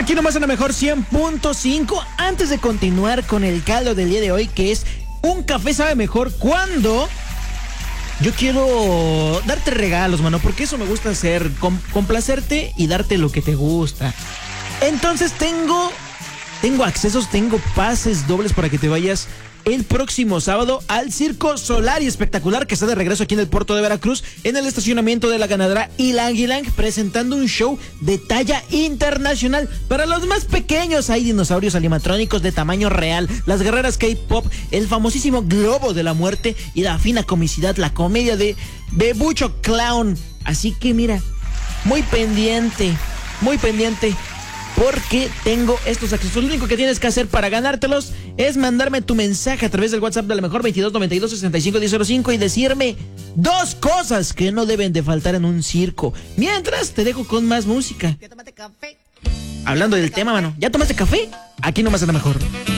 Aquí nomás en la mejor 100.5. Antes de continuar con el caldo del día de hoy, que es un café sabe mejor cuando... Yo quiero darte regalos, mano, porque eso me gusta hacer, complacerte y darte lo que te gusta. Entonces tengo accesos, tengo pases dobles para que te vayas el próximo sábado al Circo Solar y Espectacular, que está de regreso aquí en el puerto de Veracruz, en el estacionamiento de la ganadera Ilang Ilang, presentando un show de talla internacional. Para los más pequeños hay dinosaurios animatrónicos de tamaño real, las guerreras K-pop, el famosísimo globo de la muerte y la fina comicidad, la comedia de Bebucho Clown. Así que mira, muy pendiente, porque tengo estos accesos. Lo único que tienes que hacer para ganártelos es mandarme tu mensaje a través del WhatsApp de la mejor 2292-651005 y decirme 2 cosas que no deben de faltar en un circo. Mientras te dejo con más música. ¿Ya tomaste café? Hablando del tema, mano, ¿ya tomaste café? Aquí nomás es la mejor.